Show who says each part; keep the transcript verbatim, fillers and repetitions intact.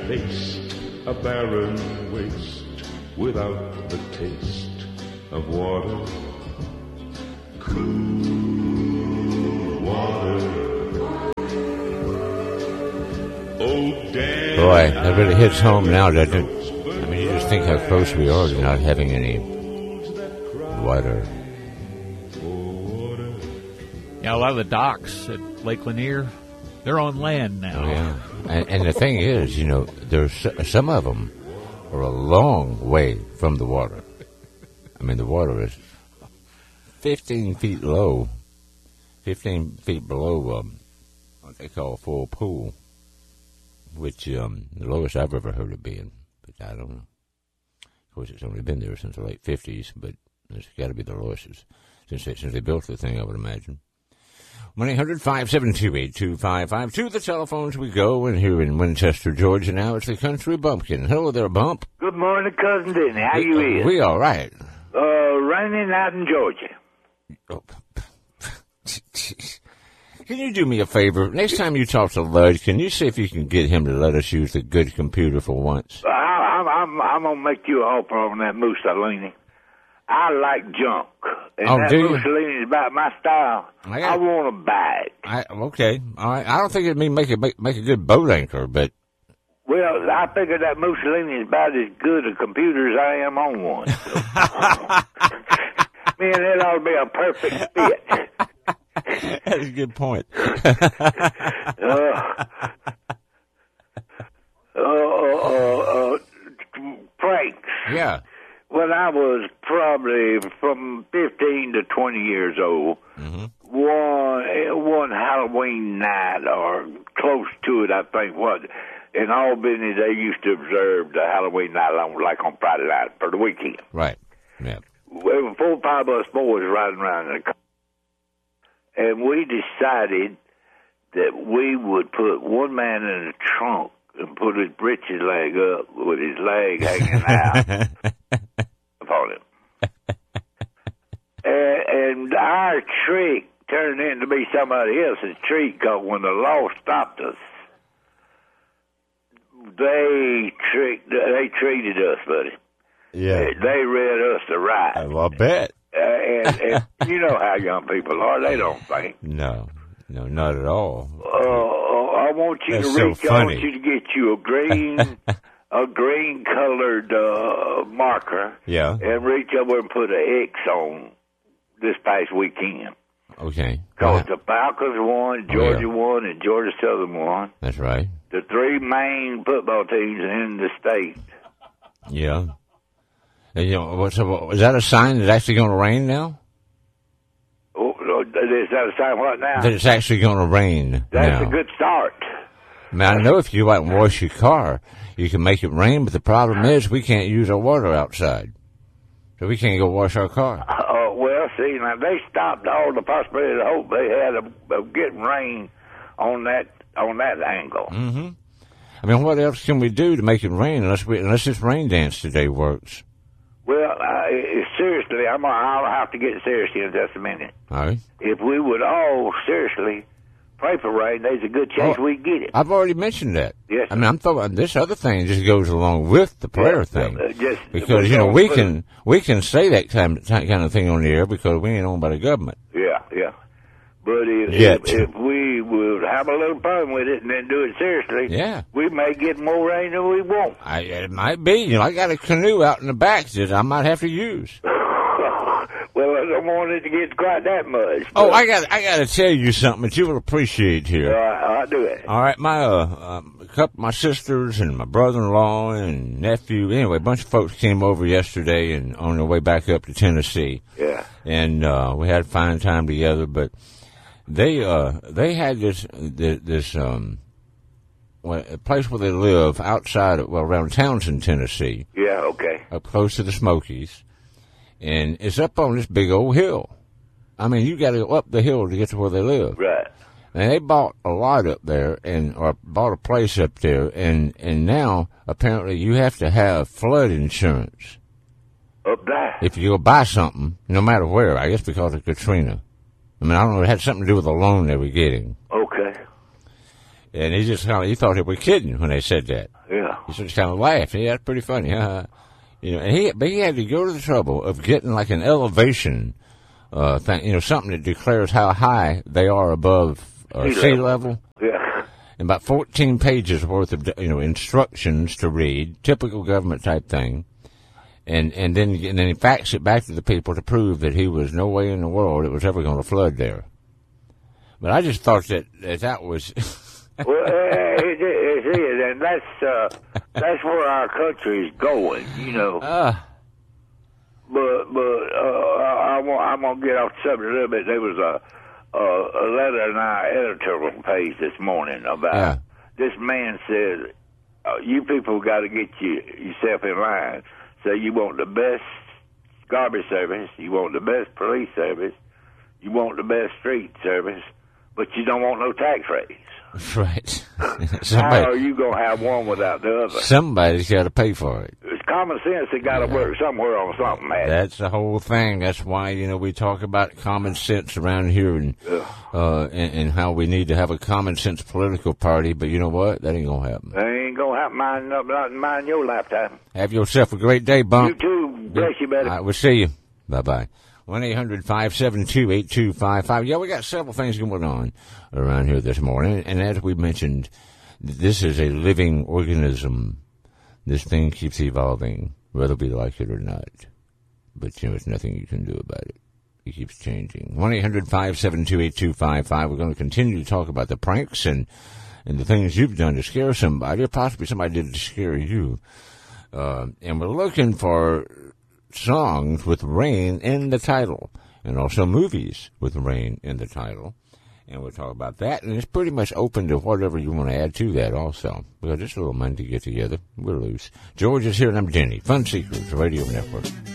Speaker 1: face a barren waste without the taste of water, cool water. Oh, damn.
Speaker 2: Boy, that really hits home now, doesn't it? I mean, you just think how close we are to not having any water.
Speaker 3: Yeah, a lot of the docks at Lake Lanier, they're on land now.
Speaker 2: Oh, yeah. And, and the thing is, you know, there's some of them are a long way from the water. I mean, the water is fifteen feet low, fifteen feet below um, what they call a full pool, which um, the lowest I've ever heard it being. But I don't know. Of course, it's only been there since the late fifties, but it's got to be the lowest since they, since they built the thing, I would imagine. one eight hundred five seven two eight two five five. To the telephones we go, and here in Winchester, Georgia, now it's the Country Bumpkin. Hello there, Bump.
Speaker 4: Good morning, Cousin Denny. How you
Speaker 2: we,
Speaker 4: is?
Speaker 2: We all right.
Speaker 4: Uh, raining out in Georgia.
Speaker 2: Oh. Can you do me a favor? Next time you talk to Lud, can you see if you can get him to let us use the good computer for once?
Speaker 4: I, I'm, I'm, I'm going to make you an offer on that Mussolini. I like junk. And
Speaker 2: Oh,
Speaker 4: that
Speaker 2: do you?
Speaker 4: Mussolini is about my style.
Speaker 2: I
Speaker 4: I,
Speaker 2: got-
Speaker 4: want to buy it.
Speaker 2: I, okay, all right. I don't think it'd mean make it make, make a good boat anchor, but
Speaker 4: Well, I figure that Mussolini is about as good a computer as I am on one. Man, that ought to be a perfect fit.
Speaker 2: that's a good point.
Speaker 4: uh, uh, uh, uh, pranks.
Speaker 2: Yeah.
Speaker 4: When I was probably from fifteen to twenty years old,
Speaker 2: Mm-hmm.
Speaker 4: one one Halloween night or close to it, I think, what in Albany they used to observe the Halloween night on, like on Friday night for the weekend.
Speaker 2: Right. Yeah.
Speaker 4: There were four or five of us boys riding around in the car, and we decided that we would put one man in the trunk and put his britches leg up with his leg hanging out upon him. and, and our trick turned into be somebody else's treat, because when the law stopped us, they tricked, they treated us, buddy.
Speaker 2: Yeah.
Speaker 4: They, they read us the right.
Speaker 2: I'll bet.
Speaker 4: Uh, and, and you know how young people are. They don't think.
Speaker 2: No. No, not at all.
Speaker 4: Uh, I want you
Speaker 2: That's
Speaker 4: to
Speaker 2: so
Speaker 4: reach. I
Speaker 2: funny.
Speaker 4: want you to get you a green, a green colored uh, marker.
Speaker 2: Yeah.
Speaker 4: And reach over and put an X on this past weekend.
Speaker 2: Okay.
Speaker 4: Because
Speaker 2: Well,
Speaker 4: the Falcons won,
Speaker 2: Oh,
Speaker 4: Georgia
Speaker 2: yeah.
Speaker 4: won, and Georgia Southern won.
Speaker 2: that's right.
Speaker 4: The three main football teams in the state.
Speaker 2: Yeah. And, you know, what's so, is that a sign that it's actually going to rain now?
Speaker 4: Oh, is that a sign what now?
Speaker 2: That it's actually going to rain
Speaker 4: That's
Speaker 2: now.
Speaker 4: a good start.
Speaker 2: I mean, I know if you go out and wash your car, you can make it rain, but the problem is we can't use our water outside. So we can't go wash our car.
Speaker 4: Uh, well, see, now they stopped all the possibility of hope they had of, of getting rain on that on that angle.
Speaker 2: Mm-hmm. I mean, what else can we do to make it rain unless we, unless this rain dance today works?
Speaker 4: Well, uh, seriously, I'm I'll have to get serious in just a minute.
Speaker 2: All right.
Speaker 4: If we would all seriously pray for rain, there's a good chance
Speaker 2: Oh,
Speaker 4: we'd get it.
Speaker 2: I've already mentioned that.
Speaker 4: Yes,
Speaker 2: I mean, I'm thinking this other thing just goes along with the prayer
Speaker 4: Yeah,
Speaker 2: thing.
Speaker 4: uh, just-
Speaker 2: because, you know, we can, we can say that kind of, kind of thing on the air because we ain't owned by the government.
Speaker 4: Yeah, yeah. But if,
Speaker 2: Yet.
Speaker 4: if if we would have a little fun with it and then do it seriously,
Speaker 2: Yeah.
Speaker 4: we may get more rain than we want.
Speaker 2: I, it might be. You know, I got a canoe out in the back that I might have to use.
Speaker 4: Well, I don't want it to get quite that much.
Speaker 2: Oh,
Speaker 4: but-
Speaker 2: I got, I got to tell you something that you will appreciate here.
Speaker 4: Uh, I'll do it.
Speaker 2: All right, my uh, um, a couple my sisters and my brother-in-law and nephew. Anyway, a bunch of folks came over yesterday and on their way back up to Tennessee.
Speaker 4: Yeah.
Speaker 2: And uh, we had a fine time together. But they uh, they had this this, this um, well, a place where they live outside of, well, around Townsend, Tennessee,
Speaker 4: Yeah, okay.
Speaker 2: up close to the Smokies, and it's up on this big old hill. I mean, you got to go up the hill to get to where they live.
Speaker 4: Right.
Speaker 2: And they bought a lot up there, and or bought a place up there, and and now apparently you have to have flood insurance
Speaker 4: Up there.
Speaker 2: if you go buy something, no matter where. I guess because of Katrina. I mean, I don't know. It had something to do with the loan they were getting,
Speaker 4: Okay.
Speaker 2: and he just kind of he thought they were kidding when they said that.
Speaker 4: Yeah.
Speaker 2: He just kind of laughed. Yeah, that's pretty funny. Huh? You know, and he, but he had to go to the trouble of getting like an elevation uh, thing, you know, something that declares how high they are above uh, sea, sea level.
Speaker 4: Yeah.
Speaker 2: And about fourteen pages worth of, you know, instructions to read, typical government type thing. And, and then, and then he faxed it back to the people to prove that he was no way in the world it was ever going to flood there. But I just thought that, that, that was.
Speaker 4: Well, it, it is, and that's uh, that's where our country is going, you know.
Speaker 2: Uh,
Speaker 4: but but uh, I want, I'm gonna get off the subject a little bit. There was a a, a letter in our editorial page this morning about
Speaker 2: yeah.
Speaker 4: this man said, uh, "You people got to get you, yourself in line. So you want the best garbage service, you want the best police service, you want the best street service, but you don't want no tax raise."
Speaker 2: Right.
Speaker 4: Somebody, how are you going to have one without the other?
Speaker 2: Somebody's got to pay for it.
Speaker 4: It's common sense. It got to yeah. work somewhere on something, man.
Speaker 2: That's the whole thing. That's why, you know, we talk about common sense around here and, yeah. uh, and, and how we need to have a common sense political party. But you know what? That ain't going to happen.
Speaker 4: That ain't going to happen. Mine, not in mine your lifetime.
Speaker 2: Have yourself a great day, Bump.
Speaker 4: You too. Bless you, buddy.
Speaker 2: All right, we'll see you. Bye-bye. one eight hundred five seven two eight two five five. Yeah, we got several things going on around here this morning. And as we mentioned, this is a living organism. This thing keeps evolving, whether we like it or not. But, you know, there's nothing you can do about it. It keeps changing. one eight hundred five seven two eight two five five. We're going to continue to talk about the pranks and, and the things you've done to scare somebody, or possibly somebody did to scare you. Uh, and we're looking for songs with rain in the title, and also movies with rain in the title. And we'll talk about that, and it's pretty much open to whatever you want to add to that also, because it's a little Monday get together. We're loose. George is here, and I'm Denny. Fun Secrets Radio Network.